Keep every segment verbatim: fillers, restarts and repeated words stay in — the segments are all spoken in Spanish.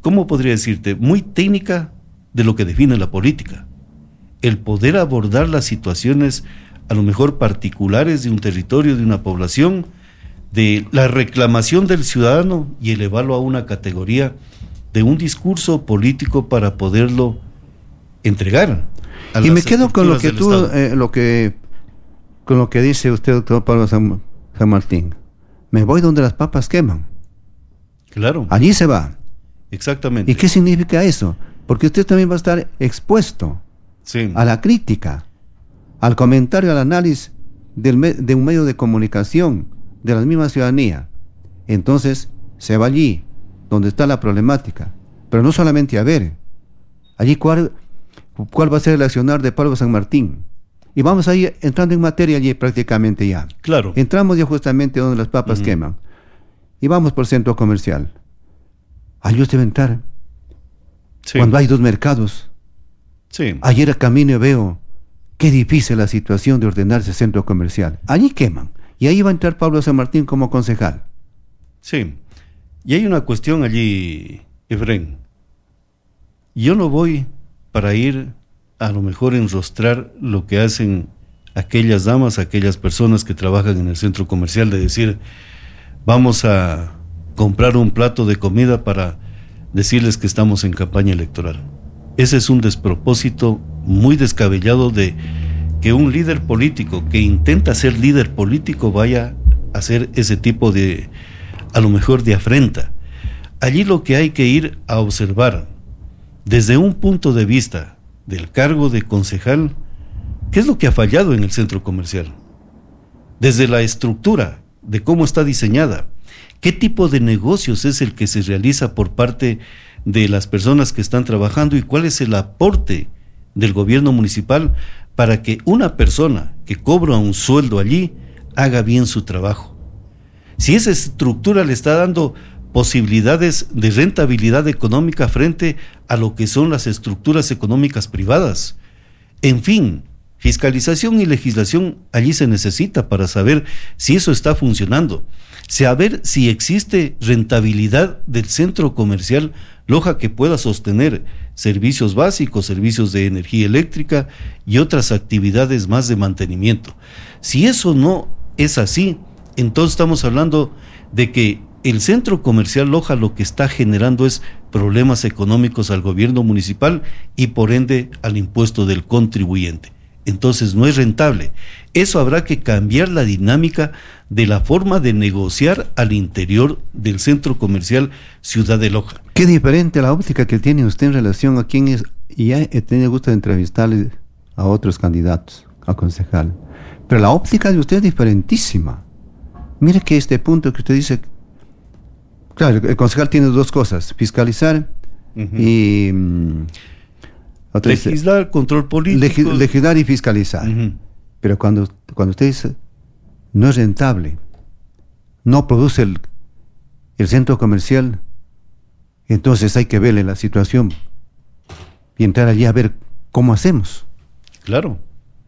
¿cómo podría decirte? Muy técnica de lo que define la política. El poder abordar las situaciones a lo mejor particulares de un territorio, de una población, de la reclamación del ciudadano y elevarlo a una categoría de un discurso político para poderlo entregar. Y me quedo con lo que tú, eh, lo que, con lo que dice usted, doctor Pablo San, San Martín. Me voy donde las papas queman. Claro. Allí se va. Exactamente. ¿Y qué significa eso? Porque usted también va a estar expuesto sí. a la crítica, al comentario, al análisis del me, de un medio de comunicación de la misma ciudadanía. Entonces se va allí donde está la problemática, pero no solamente a ver allí cuál, cuál va a ser el accionar de Pablo San Martín. Y vamos a ir entrando en materia allí prácticamente ya. Claro. Entramos ya justamente donde las papas uh-huh. queman. Y vamos por centro comercial. Allí usted va a entrar. Sí. Cuando hay dos mercados. Sí. Ayer a camino veo qué difícil la situación de ordenarse centro comercial. Allí queman. Y ahí va a entrar Pablo San Martín como concejal. Sí. Y hay una cuestión allí, Efren. Yo no voy para ir a lo mejor enrostrar lo que hacen aquellas damas, aquellas personas que trabajan en el centro comercial, de decir, vamos a comprar un plato de comida para decirles que estamos en campaña electoral. Ese es un despropósito muy descabellado de que un líder político que intenta ser líder político vaya a hacer ese tipo de, a lo mejor, de afrenta. Allí lo que hay que ir a observar desde un punto de vista del cargo de concejal, ¿qué es lo que ha fallado en el centro comercial? Desde la estructura de cómo está diseñada, ¿qué tipo de negocios es el que se realiza por parte de las personas que están trabajando y cuál es el aporte del gobierno municipal para que una persona que cobra un sueldo allí haga bien su trabajo? Si esa estructura le está dando posibilidades de rentabilidad económica frente a lo que son las estructuras económicas privadas. En fin, fiscalización y legislación allí se necesita para saber si eso está funcionando, saber si existe rentabilidad del centro comercial Loja que pueda sostener servicios básicos, servicios de energía eléctrica y otras actividades más de mantenimiento. Si eso no es así, entonces estamos hablando de que el centro comercial Loja lo que está generando es problemas económicos al gobierno municipal y por ende al impuesto del contribuyente. Entonces no es rentable. Eso habrá que cambiar la dinámica de la forma de negociar al interior del centro comercial Ciudad de Loja. Qué diferente la óptica que tiene usted en relación a quién es, y ya he tenido gusto de entrevistarle a otros candidatos a concejal, pero la óptica de usted es diferentísima. Mire que este punto que usted dice, claro, el concejal tiene dos cosas, fiscalizar uh-huh. y... Um, legislar, es, control político. Leg, legislar y fiscalizar. Uh-huh. Pero cuando, cuando usted dice, no es rentable, no produce el, el centro comercial, entonces hay que verle la situación y entrar allí a ver cómo hacemos. Claro.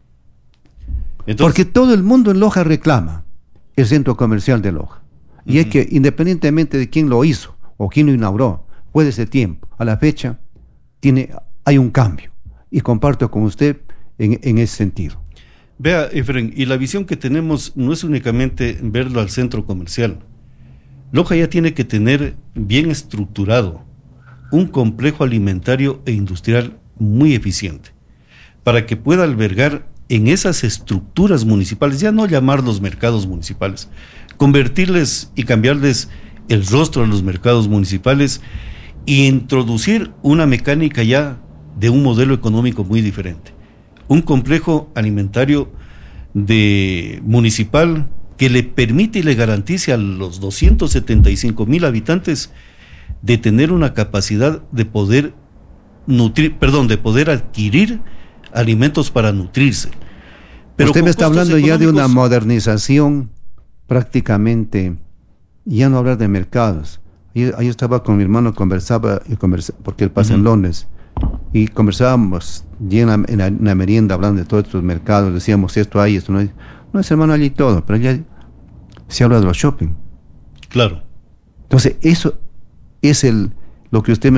Entonces, porque todo el mundo en Loja reclama el centro comercial de Loja. Y uh-huh. hay que, independientemente de quién lo hizo o quién lo inauguró, fue de ese tiempo a la fecha, tiene, hay un cambio. Y comparto con usted en, en ese sentido. Vea, Efren, y la visión que tenemos no es únicamente verlo al centro comercial. Loja ya tiene que tener bien estructurado un complejo alimentario e industrial muy eficiente para que pueda albergar en esas estructuras municipales, ya no llamarlos mercados municipales, convertirles y cambiarles el rostro a los mercados municipales y introducir una mecánica ya de un modelo económico muy diferente. Un complejo alimentario de municipal que le permite y le garantice a los doscientos setenta y cinco mil habitantes de tener una capacidad de poder nutrir, perdón, de poder adquirir alimentos para nutrirse. Pero usted me está hablando ya de una modernización prácticamente, ya no hablar de mercados. Ahí, ahí estaba con mi hermano, conversaba, y conversaba porque él pasa uh-huh. en Londres, y conversábamos ya en la, en, la, en la merienda hablando de todos estos mercados, decíamos esto hay, esto no hay. No es, hermano, allí todo, pero ya se habla de los shopping. Claro. Entonces eso es el lo que usted me